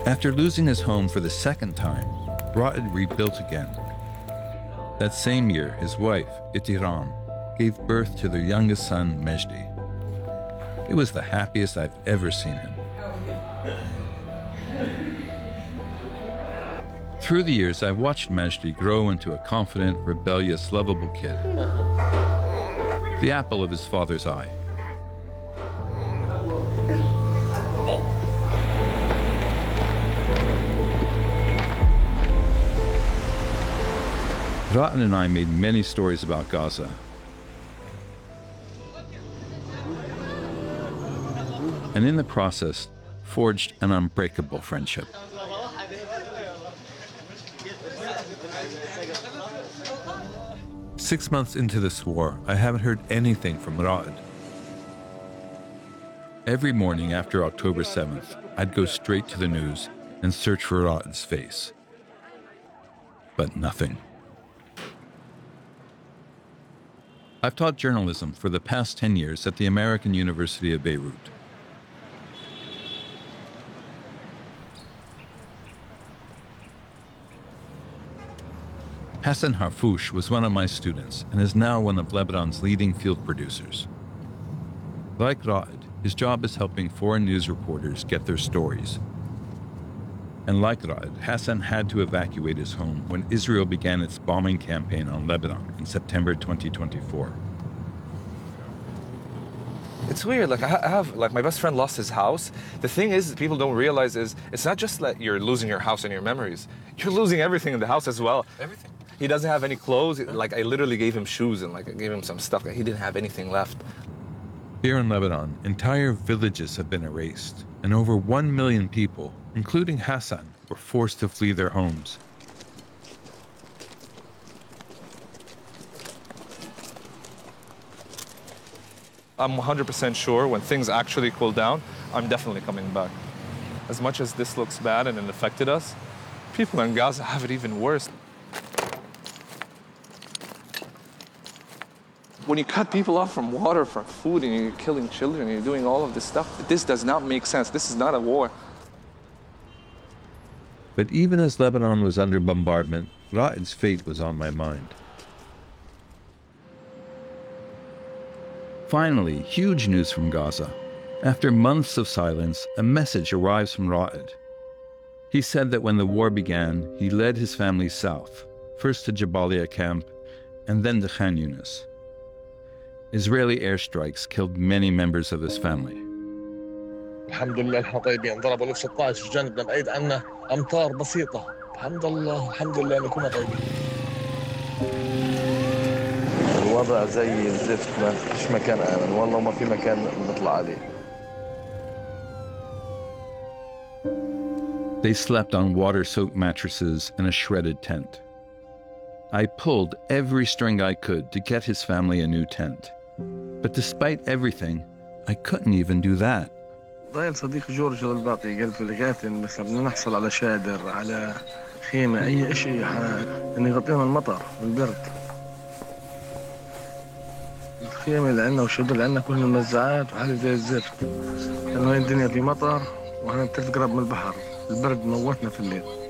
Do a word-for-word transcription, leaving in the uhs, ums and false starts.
After losing his home for the second time, Ra'ed rebuilt again. That same year, his wife, Itiram, gave birth to their youngest son, Mejdi. It was the happiest I've ever seen him. Through the years, I watched Mejdi grow into a confident, rebellious, lovable kid. The apple of his father's eye. Ra'ed and I made many stories about Gaza. And in the process, forged an unbreakable friendship. Six months into this war, I haven't heard anything from Ra'ed. Every morning after October seventh, I'd go straight to the news and search for Ra'ed's face. But nothing. I've taught journalism for the past ten years at the American University of Beirut. Hassan Harfouch was one of my students and is now one of Lebanon's leading field producers. Like Ra'ed, his job is helping foreign news reporters get their stories. And like Ra'ed, Hassan had to evacuate his home when Israel began its bombing campaign on Lebanon in September twenty twenty-four. It's weird, like I have, like my best friend lost his house. The thing is, people don't realize is, it's not just that you're losing your house and your memories. You're losing everything in the house as well. Everything. He doesn't have any clothes. Like I literally gave him shoes and like I gave him some stuff. Like, he didn't have anything left. Here in Lebanon, entire villages have been erased, and over one million people, including Hassan, were forced to flee their homes. I'm one hundred percent sure when things actually cool down, I'm definitely coming back. As much as this looks bad and it affected us, people in Gaza have it even worse. When you cut people off from water, from food, and you're killing children, and you're doing all of this stuff, this does not make sense. This is not a war. But even as Lebanon was under bombardment, Ra'ed's fate was on my mind. Finally, huge news from Gaza. After months of silence, a message arrives from Ra'ed. He said that when the war began, he led his family south, first to Jabalia camp, and then to Khan Yunis. Israeli airstrikes killed many members of his family. الحمد لله احنا طيبين ضربوا الاف ستة عشر جنبنا بعيد عنا امطار بسيطه الحمد لله الحمد لله ان كنا طيبين الوضع زي الزفت ما فيش مكان امن والله ما في مكان نطلع عليه. They slept on water-soaked mattresses and a shredded tent. I pulled every string I could to get his family a new tent. But despite everything, I couldn't even do that. ضايل صديق جورج الباقي قال في الكاتن بس بدنا نحصل على شادر على خيمة أي شيء إنه يغطيهم المطر والبرد. الخيمة اللي عندنا والشادر اللي عندنا كلها موزعات وحالة زي الزفت. لأنه الدنيا في مطر وإحنا بتلف قرب من البحر. البرد موتنا في الليل.